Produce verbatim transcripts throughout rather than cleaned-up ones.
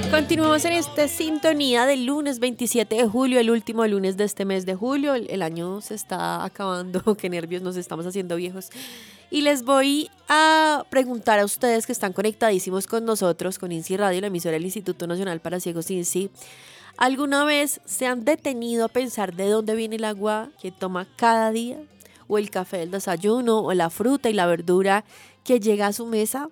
Continuamos en esta sintonía del lunes veintisiete de julio, el último lunes de este mes de julio. El, el año se está acabando, qué nervios, nos estamos haciendo viejos. Y les voy a preguntar a ustedes que están conectadísimos con nosotros, con INSI Radio, la emisora del Instituto Nacional para Ciegos INSI. ¿Alguna vez se han detenido a pensar de dónde viene el agua que toma cada día? ¿O el café del desayuno? ¿O la fruta y la verdura que llega a su mesa?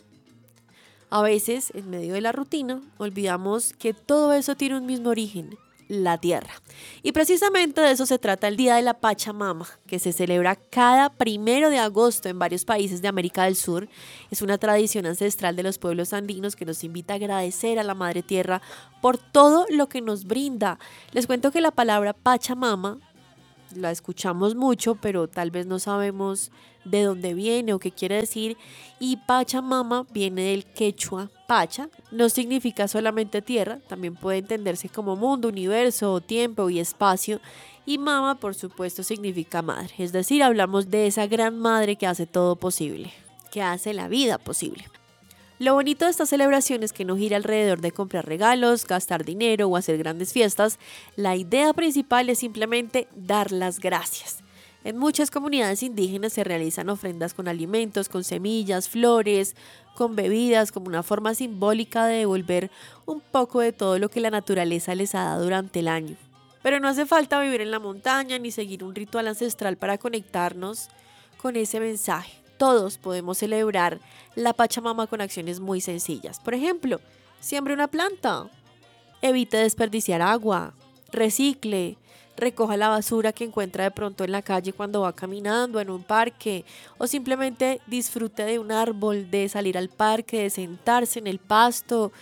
A veces, en medio de la rutina, olvidamos que todo eso tiene un mismo origen, la tierra. Y precisamente de eso se trata el Día de la Pachamama, que se celebra cada primero de agosto en varios países de América del Sur. Es una tradición ancestral de los pueblos andinos que nos invita a agradecer a la Madre Tierra por todo lo que nos brinda. Les cuento que la palabra Pachamama la escuchamos mucho, pero tal vez no sabemos de dónde viene o qué quiere decir. Y Pachamama viene del quechua Pacha, no significa solamente tierra, también puede entenderse como mundo, universo, tiempo y espacio. Y mama, por supuesto, significa madre, es decir, hablamos de esa gran madre que hace todo posible, que hace la vida posible. Lo bonito de esta celebración es que no gira alrededor de comprar regalos, gastar dinero o hacer grandes fiestas. La idea principal es simplemente dar las gracias. En muchas comunidades indígenas se realizan ofrendas con alimentos, con semillas, flores, con bebidas, como una forma simbólica de devolver un poco de todo lo que la naturaleza les ha dado durante el año. Pero no hace falta vivir en la montaña ni seguir un ritual ancestral para conectarnos con ese mensaje. Todos podemos celebrar la Pachamama con acciones muy sencillas. Por ejemplo, siembre una planta, evite desperdiciar agua, recicle, recoja la basura que encuentra de pronto en la calle cuando va caminando en un parque, o simplemente disfrute de un árbol, de salir al parque, de sentarse en el pasto,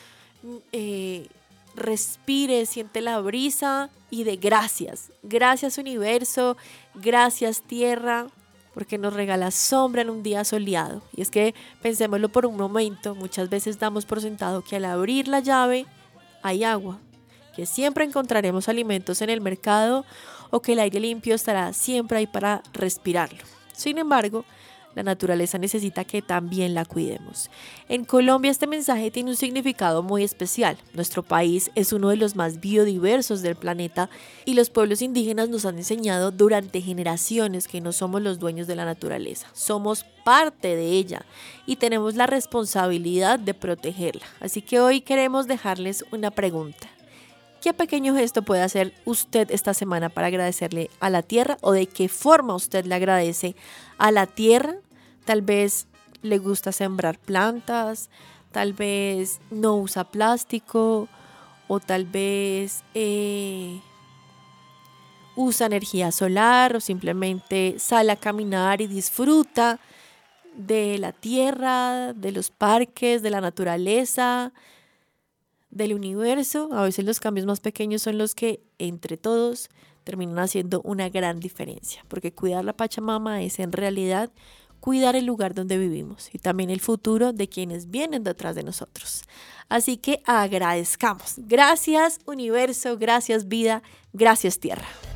eh, respire, siente la brisa y de gracias. Gracias universo, gracias tierra, porque nos regala sombra en un día soleado. Y es que pensémoslo por un momento, muchas veces damos por sentado que al abrir la llave hay agua, que siempre encontraremos alimentos en el mercado o que el aire limpio estará siempre ahí para respirarlo. Sin embargo, la naturaleza necesita que también la cuidemos. En Colombia este mensaje tiene un significado muy especial. Nuestro país es uno de los más biodiversos del planeta y los pueblos indígenas nos han enseñado durante generaciones que no somos los dueños de la naturaleza. Somos parte de ella y tenemos la responsabilidad de protegerla. Así que hoy queremos dejarles una pregunta. ¿Qué pequeño gesto puede hacer usted esta semana para agradecerle a la tierra o de qué forma usted le agradece a la tierra? Tal vez le gusta sembrar plantas, tal vez no usa plástico o tal vez eh, usa energía solar o simplemente sale a caminar y disfruta de la tierra, de los parques, de la naturaleza, del universo. A veces los cambios más pequeños son los que entre todos terminan haciendo una gran diferencia, porque cuidar la Pachamama es en realidad cuidar el lugar donde vivimos y también el futuro de quienes vienen detrás de nosotros. Así que agradezcamos. Gracias universo, gracias vida, gracias tierra.